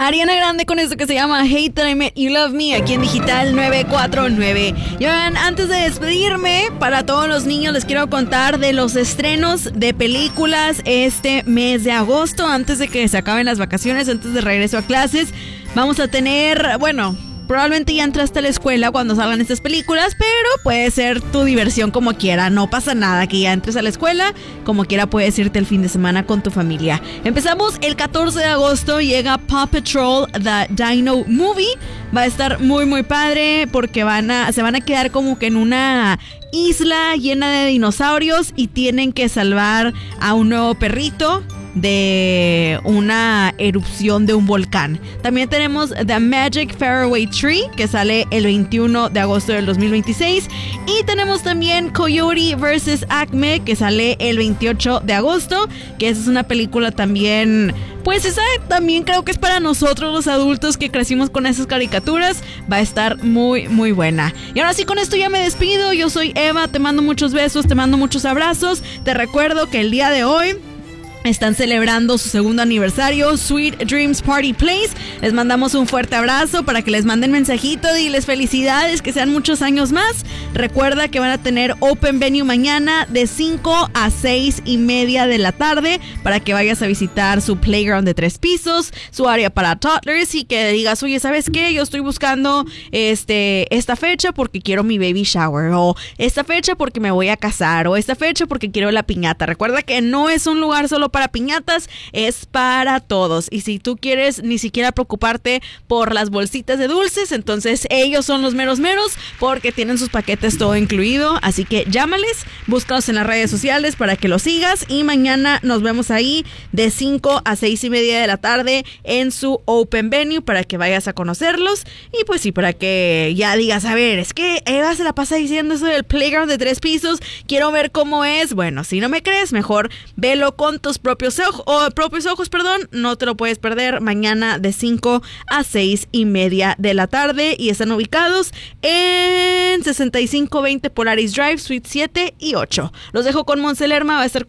Ariana Grande con esto que se llama Hate That I Met You Love Me, aquí en Digital 949. Y oigan, antes de despedirme, para todos los niños les quiero contar de los estrenos de películas este mes de agosto, antes de que se acaben las vacaciones, antes de regreso a clases. Vamos a tener, probablemente ya entraste a la escuela cuando salgan estas películas, pero puede ser tu diversión como quiera. No pasa nada que ya entres a la escuela, como quiera puedes irte el fin de semana con tu familia. Empezamos el 14 de agosto, llega Paw Patrol The Dino Movie. Va a estar muy muy padre porque se van a quedar como que en una isla llena de dinosaurios y tienen que salvar a un nuevo perrito de una erupción de un volcán. También tenemos The Magic Faraway Tree, que sale el 21 de agosto del 2026. Y tenemos también Coyote vs. Acme, que sale el 28 de agosto, que esa es una película también, pues esa también creo que es para nosotros los adultos que crecimos con esas caricaturas. Va a estar muy muy buena. Y ahora sí, con esto ya me despido. Yo soy Eva, te mando muchos besos, te mando muchos abrazos. Te recuerdo que el día de hoy están celebrando su segundo aniversario, Sweet Dreams Party Place. Les mandamos un fuerte abrazo para que les manden mensajito, diles felicidades, que sean muchos años más. Recuerda que van a tener Open Venue mañana de 5 a 6 y media de la tarde para que vayas a visitar su playground de 3 pisos, su área para toddlers y que digas, oye, ¿sabes qué? Yo estoy buscando esta fecha porque quiero mi baby shower, o esta fecha porque me voy a casar, o esta fecha porque quiero la piñata. Recuerda que no es un lugar solo para piñatas, es para todos. Y si tú quieres ni siquiera preocuparte por las bolsitas de dulces, entonces ellos son los meros porque tienen sus paquetes todo incluido. Así que llámales, búscalos en las redes sociales para que los sigas y mañana nos vemos ahí de 5 a 6 y media de la tarde en su Open Venue para que vayas a conocerlos y pues sí, para que ya digas, a ver, es que Eva se la pasa diciendo eso del playground de 3 pisos, quiero ver cómo es. Bueno, si no me crees, mejor velo con tus propios ojos, no te lo puedes perder mañana de 5 a 6 y media de la tarde y están ubicados en 6520 Polaris Drive, Suite 7 y 8. Los dejo con Monse Lerma, va a estar